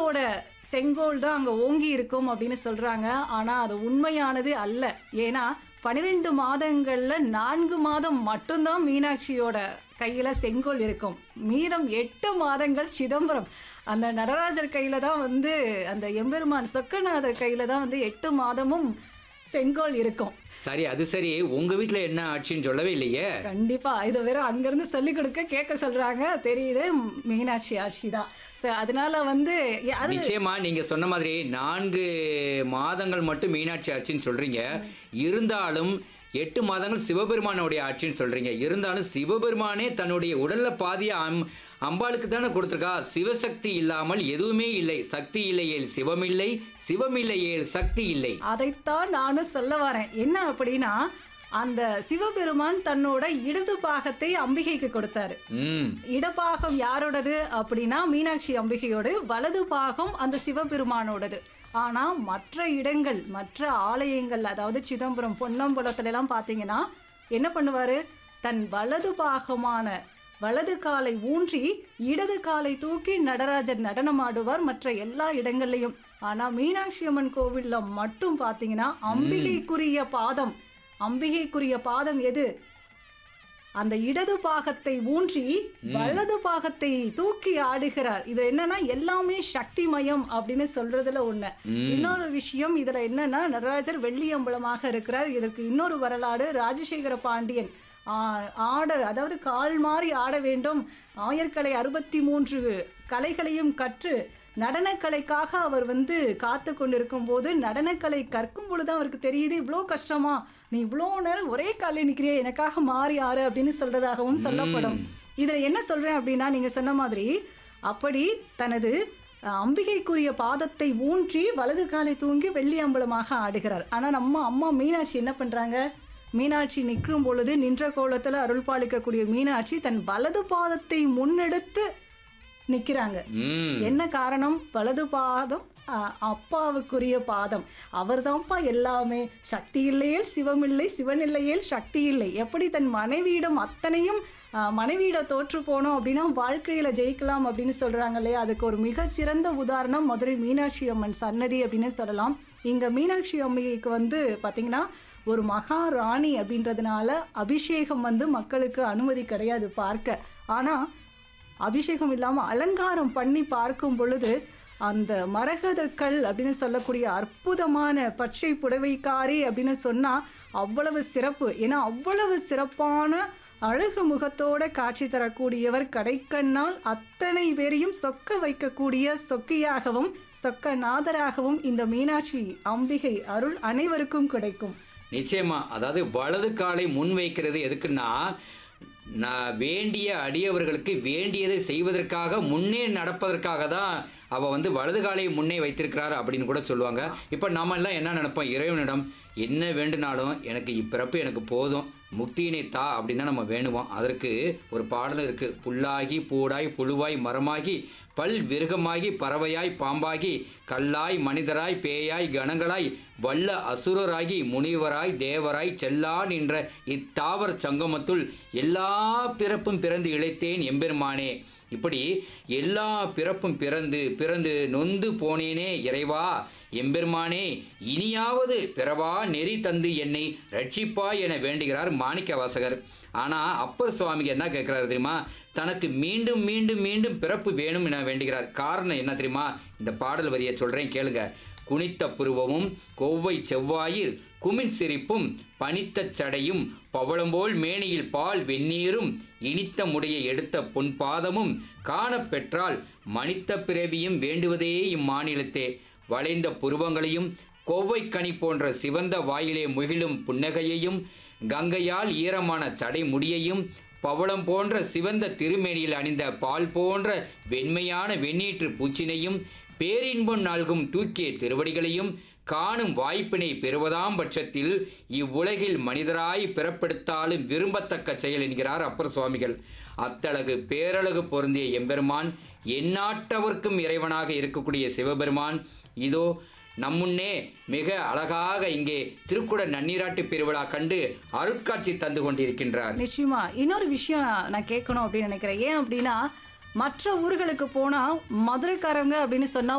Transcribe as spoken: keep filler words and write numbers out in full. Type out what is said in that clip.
சிவனோட செங்கோல் தான் அங்க ஓங்கி இருக்கும் அப்படின்னு சொல்றாங்க. ஆனா அது உண்மையானது அல்ல. ஏன்னா பன்னிரண்டு மாதங்கள்ல நான்கு மாதம் மட்டும்தான் மீனாட்சியோட கையில செங்கோல் இருக்கும். மீதம் எட்டு மாதங்கள் சிதம்பரம் அந்த நடராஜர் கையில தான் வந்து அந்த எம்பெருமான் சொக்கநாதர் கையில தான் வந்து எட்டு மாதமும் செங்கோல் இருக்கும். சரி, அது சரி. உங்க வீட்ல என்ன ஆட்சின்னு சொல்லவே இல்லையே. கண்டிப்பா இது வேற அங்கிருந்து சொல்லிக் கொடுக்க கேட்க சொல்றாங்க. தெரியுது மீனாட்சி ஆட்சி தான். அதனால வந்து அது நிச்சயமா நீங்க சொன்ன மாதிரி நான்கு மாதங்கள் மட்டும் மீனாட்சி ஆட்சின்னு சொல்றீங்க. இருந்தாலும் எட்டு மாதங்கள் சிவபெருமானுடைய ஆட்சின்னு சொல்றீங்க. இருந்தாலும் சிவபெருமானே தன்னுடைய உடல்ல பாதிய அம் அம்பாளுக்கு தானே கொடுத்துருக்கா. சிவசக்தி இல்லாமல் எதுவுமே இல்லை. சக்தி இல்லையேல் சிவமில்லை, சிவமில்லையேல் சக்தி இல்லை. அதைத்தான் நானும் சொல்ல வரேன். என்ன அப்படின்னா அந்த சிவபெருமான் தன்னோட இடது பாகத்தை அம்பிகைக்கு கொடுத்தாரு. இடபாகம் யாரோடது அப்படின்னா மீனாட்சி அம்பிகையோடு, வலது பாகம் அந்த சிவபெருமானோடது. ஆனா மற்ற இடங்கள் மற்ற ஆலயங்கள் அதாவது சிதம்பரம் பொன்னம்பலத்துல எல்லாம் பாத்தீங்கன்னா என்ன பண்ணுவாரு, தன் வலது பாகமான வலது காலை ஊன்றி இடது காலை தூக்கி நடராஜர் நடனமாடுவார் மற்ற எல்லா இடங்கள்லையும். ஆனா மீனாட்சி அம்மன் கோவில்ல மட்டும் பாத்தீங்கன்னா அம்பிகைக்குரிய பாதம் அம்பிகைக்குரிய பாதம் எது, அந்த இடது பாகத்தை ஊன்றி வலது பாகத்தை தூக்கி ஆடுகிறார். இது என்னன்னா எல்லாமே சக்திமயம் அப்படின்னு சொல்றதுல ஒண்ணு. இன்னொரு விஷயம் இதுல என்னன்னா நடராஜர் வெள்ளி அம்பலமாக இருக்கிறார். இதற்கு இன்னொரு வரலாறு. ராஜசேகர பாண்டியன் ஆட அதாவது கால் மாறி ஆட வேண்டும், ஆயர்கலை அறுபத்தி மூன்று கலைகளையும் கற்று நடனக்கலைக்காக அவர் வந்து காத்து கொண்டிருக்கும் போது நடனக்கலை கற்கும் பொழுது அவருக்கு தெரியுது இவ்வளோ கஷ்டமா, நீ இவ்வளோ நேரம் ஒரே காலையில் நிற்கிறியே, எனக்காக மாறி ஆறு அப்படின்னு சொல்றதாகவும் சொல்லப்படும். இதில் என்ன சொல்றேன் அப்படின்னா நீங்க சொன்ன மாதிரி அப்படி தனது அம்பிகைக்குரிய பாதத்தை ஊன்றி வலது காலை தூங்கி வெள்ளி அம்பலமாக ஆடுகிறார். ஆனால் நம்ம அம்மா மீனாட்சி என்ன பண்றாங்க, மீனாட்சி நிற்கும் பொழுது நின்ற கோலத்தில் அருள் பாலிக்கக்கூடிய மீனாட்சி தன் வலது பாதத்தை முன்னெடுத்து நிக்கிறாங்க. என்ன காரணம், வலது பாதம் அப்பாவுக்குரிய பாதம், அவர் தான்ப்பா எல்லாமே. சக்தி இல்லையே சிவம் இல்லை, சிவன் இல்லையே சக்தி இல்லை. எப்படி தன் மனைவியிடம் அத்தனையும் மனைவியிட தோற்று போனோம் அப்படின்னா வாழ்க்கையில ஜெயிக்கலாம் அப்படின்னு சொல்றாங்க இல்லையா. அதுக்கு ஒரு மிக சிறந்த உதாரணம் மதுரை மீனாட்சி அம்மன் சன்னதி அப்படின்னு சொல்லலாம். இங்க மீனாட்சி அம்மைக்கு வந்து பாத்தீங்கன்னா ஒரு மகாராணி அப்படின்றதுனால அபிஷேகம் வந்து மக்களுக்கு அனுமதி கிடையாது பார்க்க. ஆனா அபிஷேகம் இல்லாமல் அலங்காரம் பண்ணி பார்க்கும் பொழுது அந்த மரகதக்கல் அப்படின்னு சொல்லக்கூடிய அற்புதமான பச்சை புடவைக்காரி அப்படின்னு சொன்னால் அவ்வளவு சிறப்பு. ஏன்னா அவ்வளவு சிறப்பான அழகு முகத்தோட காட்சி தரக்கூடியவர். கடைக்கண்ணால் அத்தனை பேரையும் சொக்க வைக்கக்கூடிய சொக்கியாகவும் சொக்கநாதராகவும் இந்த மீனாட்சி அம்பிகை அருள் அனைவருக்கும் கிடைக்கும். நிச்சயமா. அதாவது வலது காலை முன் வைக்கிறது எதுக்குன்னா நான் வேண்டிய அடியவர்களுக்கு வேண்டியதை செய்வதற்காக முன்னே நடப்பதற்காக தான் அவள் வந்து வலது காலையை முன்னே வைத்திருக்கிறார் அப்படின்னு கூட சொல்லுவாங்க. இப்போ நம்ம எல்லாம் என்ன நினைப்போம், இறைவனிடம் என்ன வேண்டுனாலும் எனக்கு இப்பிறப்பு எனக்கு போதும், முக்தியினை தா அப்படின்னா நம்ம வேணுவோம். அதற்கு ஒரு பாடல் இருக்குது. புல்லாகி பூடாய் புழுவாய் மரமாகி பல் விருகமாகி பறவையாய் பாம்பாகி கல்லாய் மனிதராய் பேயாய் கணங்களாய் வல்ல அசுரராகி முனிவராய் தேவராய் செல்லான் என்ற இத்தாவர சங்கமத்துள் எல்லா பிறப்பும் பிறந்து இழைத்தேன் எம்பெருமானே. இப்படி எல்லா பிறப்பும் பிறந்து பிறந்து நொந்து போனேனே இறைவா எம்பெருமானே, இனியாவது பிறவா நெறி தந்து என்னை ரட்சிப்பா என வேண்டுகிறார் மாணிக்க வாசகர். ஆனால் அப்பர் சுவாமிக்கு என்ன கேட்குறாரு தெரியுமா, தனக்கு மீண்டும் மீண்டும் மீண்டும் பிறப்பு வேணும் என வேண்டுகிறார். காரணம் என்ன தெரியுமா, இந்த பாடல் வரியை சொல்கிறேன் கேளுங்க. குனித்த புருவமும் கொவ்வை செவ்வாயில் குமிழ் சிரிப்பும் பனித்த சடையும் பவளம்போல் மேனியில் பால் வெந்நீரும் இனித்த முடைய எடுத்த பொன் பாதமும் காணப்பெற்றால் மனித்த பிறவியும் வேண்டுவதே இம்மாநிலத்தே. வளைந்த புருவங்களையும் கொவ்வை கனி போன்ற சிவந்த வாயிலே முகிலும் புன்னகையையும் கங்கையால் ஈரமான சடை முடியையும் பவளம் போன்ற சிவந்த திருமேனியில் அணிந்த பால் போன்ற வெண்மையான வெண்ணீற்று பூச்சினையும் பேரின்பம் நாள்கும் தூக்கிய திருவடிகளையும் காணும் வாய்ப்பினை பெறுவதாம் பட்சத்தில் இவ்வுலகில் மனிதராய் பிறப்பெடுத்தாலும் விரும்பத்தக்க செயல் என்கிறார் அப்பர் சுவாமிகள். அத்தழகு பேரழகு பொருந்திய எம்பெருமான், எந்நாட்டவர்க்கும் இறைவனாக இருக்கக்கூடிய சிவபெருமான் இதோ நம்முன்னே மிக அழகாக இங்கே திருக்குட நன்னீராட்டு பெருவிழா கண்டு அருட்காட்சி தந்து கொண்டிருக்கின்றார். நிச்சயமா இன்னொரு விஷயம் நான் கேட்கணும் அப்படின்னு நினைக்கிறேன். ஏன் அப்படின்னா மற்ற ஊர்களுக்கு போனால் மதுரைக்காரங்க அப்படின்னு சொன்னால்